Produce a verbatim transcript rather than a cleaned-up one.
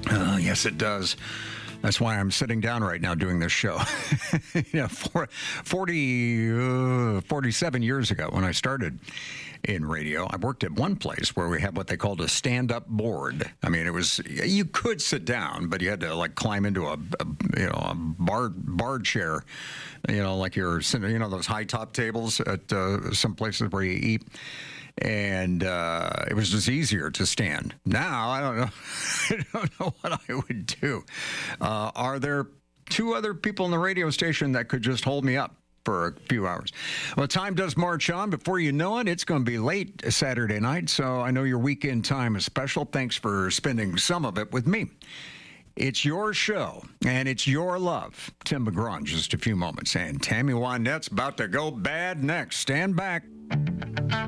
Uh, yes, it does. That's why I'm sitting down right now doing this show. you know, for, forty, uh, forty-seven years ago when I started in radio, I worked at one place where we had what they called a stand-up board. I mean, it was, you could sit down, but you had to like climb into a, a you know, a bar, bar chair, you know, like you're sitting, you know, those high top tables at uh, some places where you eat. And uh, it was just easier to stand. Now, I don't know. I don't know what I would do. Uh, are there two other people in the radio station that could just hold me up for a few hours? Well, time does march on. Before you know it, it's going to be late Saturday night. So I know your weekend time is special. Thanks for spending some of it with me. It's your show, and it's your love. Tim McGraw in just a few moments. And Tammy Wynette's about to go bad next. Stand back.